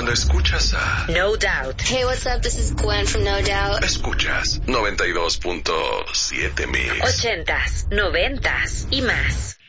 Cuando escuchas a No Doubt. Hey, what's up? This is Gwen from No Doubt. Escuchas 92.7 Mix. 80s, 90s y más.